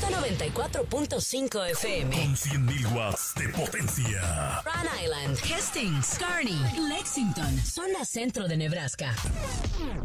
Z94.5 FM. Con 100.000 watts de potencia. Rhode Island, Hastings, Kearney, Lexington, zona centro de Nebraska.